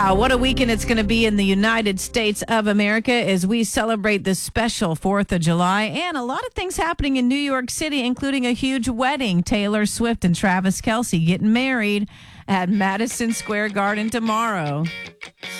Yeah, what a weekend it's going to be in the United States of America as we celebrate this special 4th of July. And a lot of things happening in New York City, including a huge wedding. Taylor Swift and Travis Kelce getting married at Madison Square Garden tomorrow.